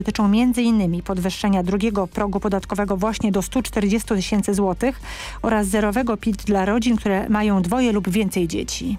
Dotyczą m.in. podwyższenia drugiego progu podatkowego właśnie do 140 000 złotych oraz zerowego PIT dla rodzin, które mają 2 lub więcej dzieci.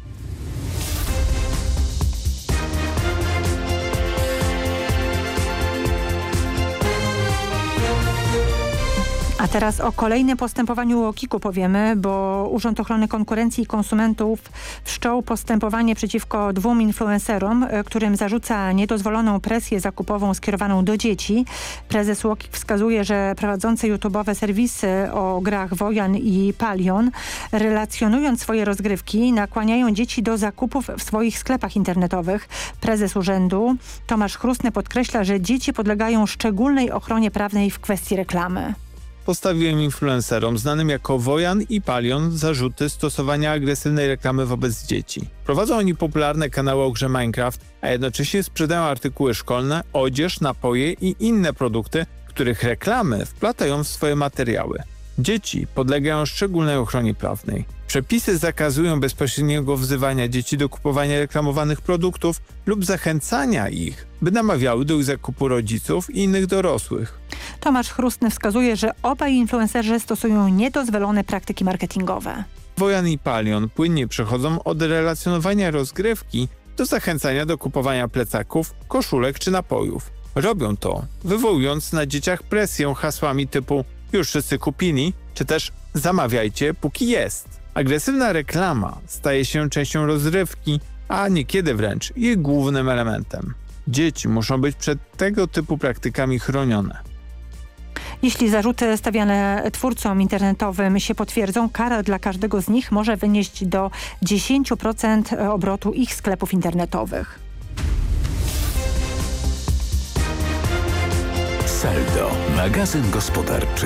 A teraz o kolejnym postępowaniu UOKiK-u powiemy, bo Urząd Ochrony Konkurencji i Konsumentów wszczął postępowanie przeciwko 2 influencerom, którym zarzuca niedozwoloną presję zakupową skierowaną do dzieci. Prezes UOKiK wskazuje, że prowadzące YouTube'owe serwisy o grach Wojan i Palion, relacjonując swoje rozgrywki, nakłaniają dzieci do zakupów w swoich sklepach internetowych. Prezes urzędu Tomasz Chrustny podkreśla, że dzieci podlegają szczególnej ochronie prawnej w kwestii reklamy. Postawiłem influencerom znanym jako Wojan i Palion zarzuty stosowania agresywnej reklamy wobec dzieci. Prowadzą oni popularne kanały o grze Minecraft, a jednocześnie sprzedają artykuły szkolne, odzież, napoje i inne produkty, których reklamy wplatają w swoje materiały. Dzieci podlegają szczególnej ochronie prawnej. Przepisy zakazują bezpośredniego wzywania dzieci do kupowania reklamowanych produktów lub zachęcania ich, by namawiały do ich zakupu rodziców i innych dorosłych. Tomasz Chrustny wskazuje, że obaj influencerzy stosują niedozwolone praktyki marketingowe. Wojan i Palion płynnie przechodzą od relacjonowania rozgrywki do zachęcania do kupowania plecaków, koszulek czy napojów. Robią to, wywołując na dzieciach presję hasłami typu już wszyscy kupili, czy też zamawiajcie póki jest. Agresywna reklama staje się częścią rozrywki, a niekiedy wręcz jej głównym elementem. Dzieci muszą być przed tego typu praktykami chronione. Jeśli zarzuty stawiane twórcom internetowym się potwierdzą, kara dla każdego z nich może wynieść do 10% obrotu ich sklepów internetowych. Saldo, magazyn gospodarczy.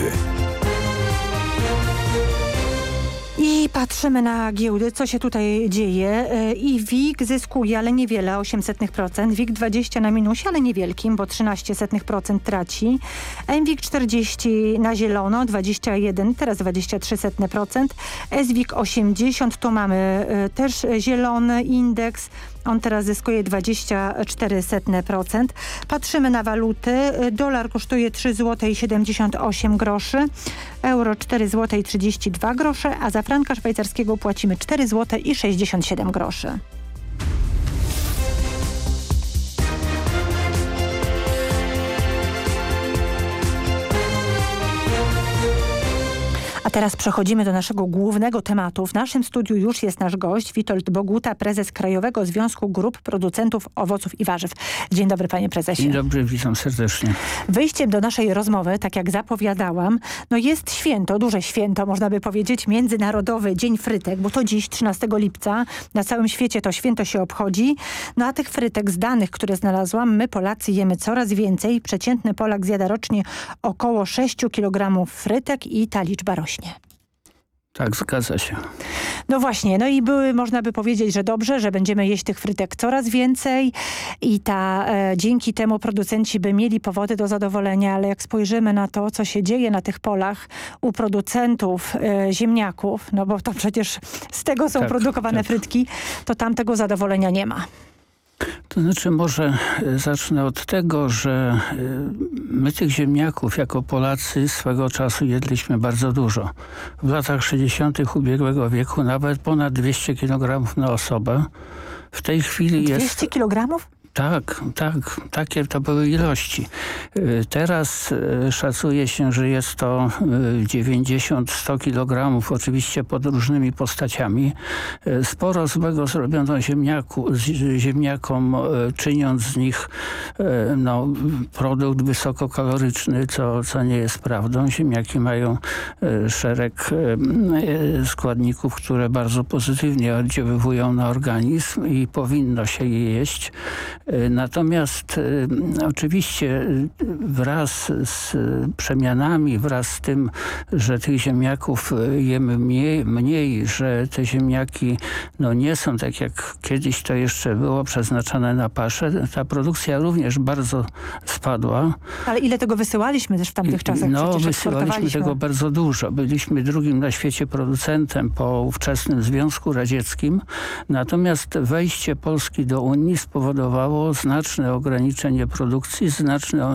I patrzymy na giełdy, co się tutaj dzieje. I WIG zyskuje, ale niewiele, 0,08%. WIG20 na minusie, ale niewielkim, bo 0,13% traci. MWIG 40 na zielono, 21, teraz 23%. SWIG 80, tu mamy też zielony indeks. On teraz zyskuje 24%. Patrzymy na waluty. Dolar kosztuje 3,78 zł, euro 4,32 zł, a za franka szwajcarskiego płacimy 4,67 zł. A teraz przechodzimy do naszego głównego tematu. W naszym studiu już jest nasz gość, Witold Boguta, prezes Krajowego Związku Grup Producentów Owoców i Warzyw. Dzień dobry, panie prezesie. Dzień dobry, witam serdecznie. Wyjściem do naszej rozmowy, tak jak zapowiadałam, no jest święto, duże święto, można by powiedzieć, Międzynarodowy Dzień Frytek, bo to dziś, 13 lipca, na całym świecie to święto się obchodzi. No a tych frytek z danych, które znalazłam, my Polacy jemy coraz więcej. Przeciętny Polak zjada rocznie około 6 kg frytek i ta liczba rośnie. Tak, zgadza się. No właśnie, no i można by powiedzieć, że dobrze, że będziemy jeść tych frytek coraz więcej i dzięki temu producenci by mieli powody do zadowolenia, ale jak spojrzymy na to, co się dzieje na tych polach u producentów ziemniaków, no bo to przecież z tego są produkowane frytki, to tam tego zadowolenia nie ma. To znaczy może zacznę od tego, że my tych ziemniaków jako Polacy swego czasu jedliśmy bardzo dużo. W latach 60. ubiegłego wieku nawet ponad 200 kg na osobę. W tej chwili 200 kg? Tak, takie to były ilości. Teraz szacuje się, że jest to 90-100 kg, oczywiście pod różnymi postaciami. Sporo złego zrobiono ziemniakom, czyniąc z nich produkt wysokokaloryczny, co nie jest prawdą. Ziemniaki mają szereg składników, które bardzo pozytywnie oddziaływują na organizm i powinno się je jeść. Natomiast oczywiście wraz z przemianami, wraz z tym, że tych ziemniaków jemy mniej, że te ziemniaki nie są tak jak kiedyś to jeszcze było przeznaczone na paszę, ta produkcja również bardzo spadła. Ale ile tego wysyłaliśmy też w tamtych czasach? Wysyłaliśmy tego bardzo dużo. Byliśmy drugim na świecie producentem po ówczesnym Związku Radzieckim. Natomiast wejście Polski do Unii spowodowało, spowodowało znaczne ograniczenie produkcji, znaczne